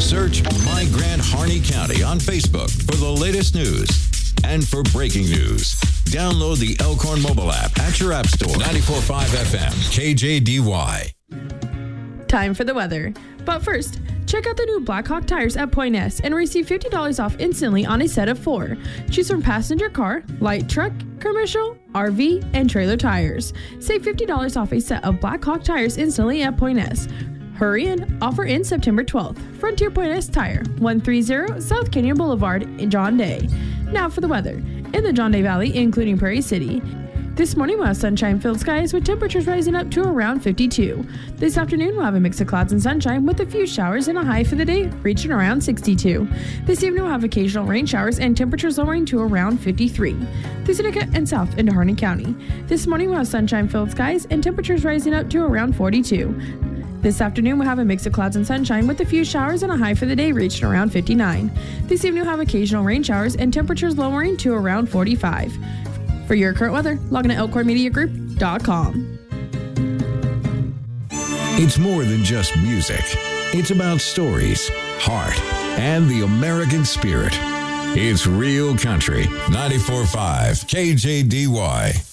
Search My Grant Harney County on Facebook for the latest news. And for breaking news, download the Elkhorn mobile app at your app store. 94.5 FM, KJDY. Time for the weather. But first, check out the new Blackhawk tires at Point S and receive $50 off instantly on a set of 4. Choose from passenger car, light truck, commercial, RV, and trailer tires. Save $50 off a set of Blackhawk tires instantly at Point S. Hurry in. Offer ends September 12th. Frontier Point S Tire, 130 South Canyon Boulevard in John Day. Now for the weather. In the John Day Valley, including Prairie City. This morning we'll have sunshine-filled skies with temperatures rising up to around 52. This afternoon we'll have a mix of clouds and sunshine with a few showers and a high for the day reaching around 62. This evening we'll have occasional rain showers and temperatures lowering to around 53. Through Seneca and south into Harney County. This morning we'll have sunshine-filled skies and temperatures rising up to around 42. This afternoon, we'll have a mix of clouds and sunshine with a few showers and a high for the day reaching around 59. This evening, we'll have occasional rain showers and temperatures lowering to around 45. For your current weather, log on to elkhornmediagroup.com. It's more than just music. It's about stories, heart, and the American spirit. It's real country. 94.5 KJDY.